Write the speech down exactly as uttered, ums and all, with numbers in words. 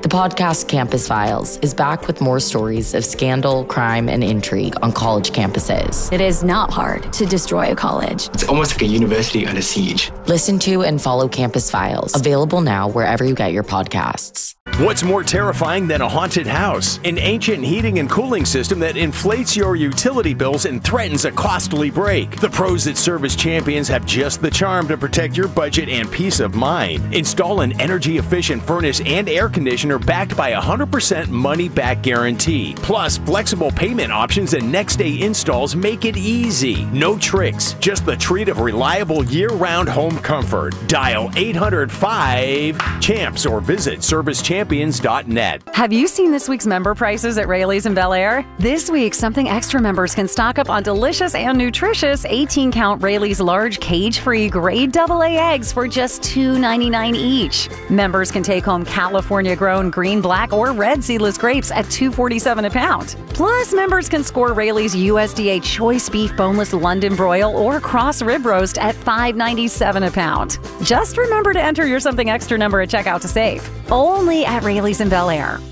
The podcast Campus Files is back with more stories of scandal, crime, and intrigue on college campuses. It is not hard to destroy a college. It's almost like a university under siege. Listen to and follow Campus Files, available now wherever you get your podcasts. What's more terrifying than a haunted house? An ancient heating and cooling system that inflates your utility bills and threatens a costly break. The pros at Service Champions have just the charm to protect your budget and peace of mind. Install an energy-efficient furnace and air conditioner backed by a one hundred percent money-back guarantee. Plus, flexible payment options and next-day installs make it easy. No tricks, just the treat of reliable year-round home comfort. Dial eight hundred five CHAMPS or visit service champions dot net. Have you seen this week's member prices at Rayleigh's in Bel Air? This week, Something Extra members can stock up on delicious and nutritious eighteen count Rayleigh's large cage-free grade double A eggs for just two ninety-nine each. Members can take home California-grown green, black, or red seedless grapes at two forty-seven a pound. Plus, members can score Rayleigh's U S D A choice beef boneless London broil or cross rib roast at five ninety-seven a pound. Just remember to enter your Something Extra number at checkout to save. Only at Rayleigh's in Bel Air.